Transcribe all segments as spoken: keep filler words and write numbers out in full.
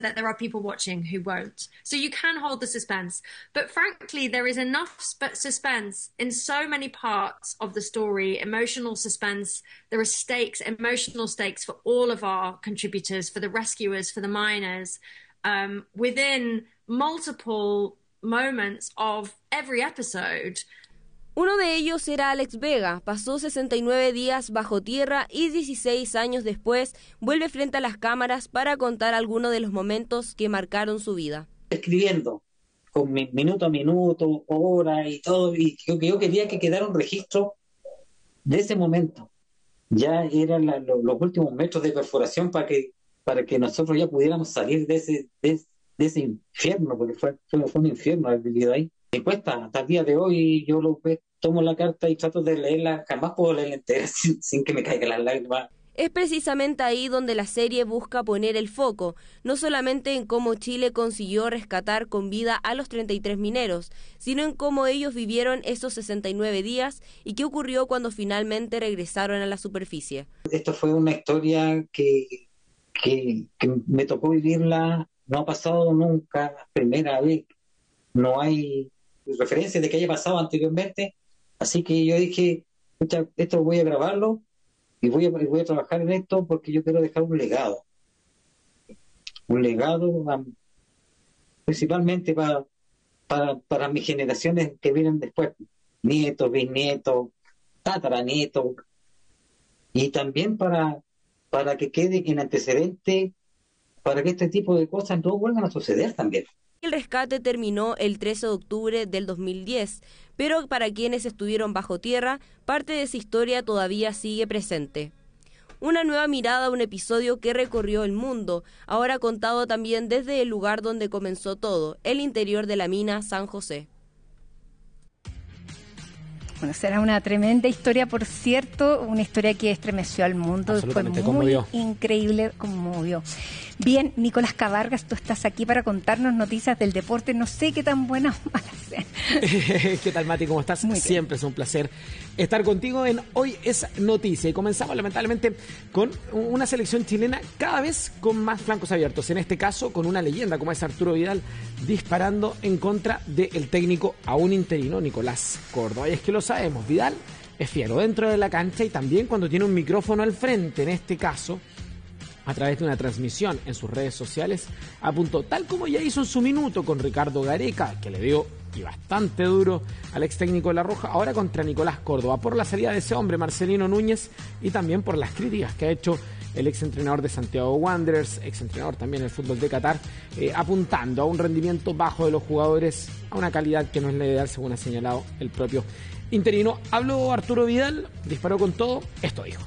that there are people watching who won't. So you can hold the suspense. But frankly, there is enough sp- suspense in so many parts of the story, emotional suspense. There are stakes, emotional stakes for all of our contributors, for the rescuers, for the miners, um, within multiple moments of every episode. Uno de ellos era Alex Vega. Pasó sesenta y nueve días bajo tierra y dieciséis años después vuelve frente a las cámaras para contar algunos de los momentos que marcaron su vida. Escribiendo, con mi, minuto a minuto, hora y todo, y yo, yo quería que quedara un registro de ese momento. Ya eran la, lo, los últimos metros de perforación para que, para que nosotros ya pudiéramos salir de ese, de, de ese infierno, porque fue, fue, fue un infierno haber vivido ahí. Me cuesta, hasta el día de hoy yo lo tomo la carta y trato de leerla, jamás puedo leerla entera sin, sin que me caigan las lágrimas. Es precisamente ahí donde la serie busca poner el foco, no solamente en cómo Chile consiguió rescatar con vida a los treinta y tres mineros, sino en cómo ellos vivieron esos sesenta y nueve días y qué ocurrió cuando finalmente regresaron a la superficie. Esto fue una historia que, que, que me tocó vivirla, no ha pasado nunca, primera vez, no hay referencia de que haya pasado anteriormente, así que yo dije, esto voy a grabarlo y voy a, voy a trabajar en esto porque yo quiero dejar un legado, un legado um, principalmente para, para, para mis generaciones que vienen después, nietos, bisnietos, tataranietos, y también para, para que quede en antecedente, para que este tipo de cosas no vuelvan a suceder también. El rescate terminó el trece de octubre del dos mil diez, pero para quienes estuvieron bajo tierra, parte de esa historia todavía sigue presente. Una nueva mirada a un episodio que recorrió el mundo, ahora contado también desde el lugar donde comenzó todo, el interior de la mina San José. Bueno, será una tremenda historia, por cierto, una historia que estremeció al mundo, fue muy conmovió. Increíble, conmovió. Bien, Nicolás Cavargas, tú estás aquí para contarnos noticias del deporte, no sé qué tan buenas o malas sean. ¿Qué tal, Mati? ¿Cómo estás? Muy Siempre bien. Es un placer estar contigo en Hoy es Noticia. Y comenzamos lamentablemente con una selección chilena cada vez con más flancos abiertos, en este caso con una leyenda como es Arturo Vidal disparando en contra del técnico aún interino Nicolás Córdoba. Y es que lo sabemos, Vidal es fiero dentro de la cancha y también cuando tiene un micrófono al frente, en este caso a través de una transmisión en sus redes sociales, apuntó, tal como ya hizo en su minuto con Ricardo Gareca, que le dio y bastante duro al ex técnico de La Roja, ahora contra Nicolás Córdoba, por la salida de ese hombre, Marcelino Núñez, y también por las críticas que ha hecho el ex entrenador de Santiago Wanderers, ex entrenador también del fútbol de Qatar, eh, apuntando a un rendimiento bajo de los jugadores, a una calidad que no es la ideal, según ha señalado el propio interino. Habló Arturo Vidal, disparó con todo, esto dijo.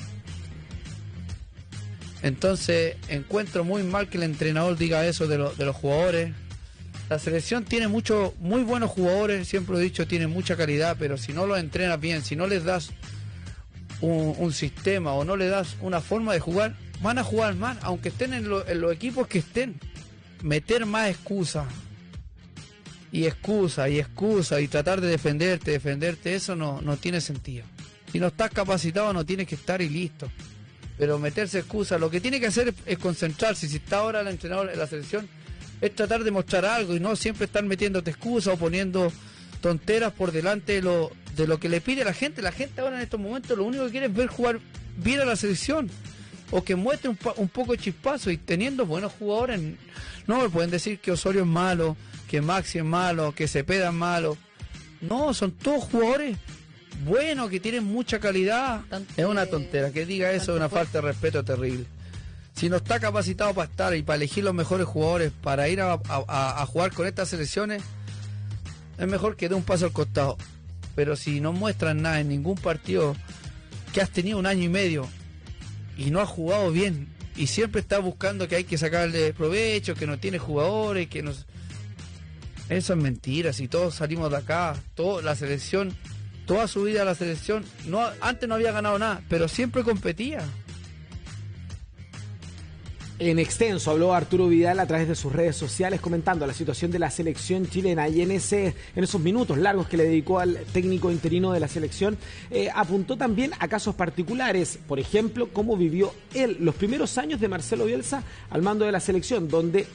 Entonces encuentro muy mal que el entrenador diga eso de, lo, de los jugadores. La selección tiene muchos muy buenos jugadores, siempre lo he dicho, tiene mucha calidad, pero si no los entrenas bien, si no les das un, un sistema o no les das una forma de jugar, van a jugar mal, aunque estén en, lo, en los equipos que estén. Meter más excusas y excusa y excusa y tratar de defenderte, defenderte, eso no, no tiene sentido. Si no estás capacitado no tienes que estar y listo. Pero meterse excusa, lo que tiene que hacer es, es concentrarse. Si está ahora el entrenador en la selección, es tratar de mostrar algo y no siempre estar metiéndote excusa o poniendo tonteras por delante de lo, de lo que le pide la gente. La gente ahora en estos momentos lo único que quiere es ver jugar bien a la selección o que muestre un, un poco de chispazo, y teniendo buenos jugadores no me pueden decir que Osorio es malo, que Maxi es malo, que Cepeda es malo. No, son todos jugadores buenos, que tienen mucha calidad. Es una tontera, que diga eso es una falta de respeto terrible. Si no está capacitado para estar y para elegir los mejores jugadores para ir a, a, a jugar con estas selecciones, es mejor que dé un paso al costado. Pero si no muestran nada en ningún partido, que has tenido un año y medio y no has jugado bien y siempre estás buscando que hay que sacarle provecho, que no tiene jugadores, que nos... Eso es mentira. Si todos salimos de acá, todo, la selección, toda su vida la selección, no, antes no había ganado nada, pero siempre competía. En extenso habló Arturo Vidal a través de sus redes sociales comentando la situación de la selección chilena y en ese en esos minutos largos que le dedicó al técnico interino de la selección eh, apuntó también a casos particulares, por ejemplo, cómo vivió él los primeros años de Marcelo Bielsa al mando de la selección, donde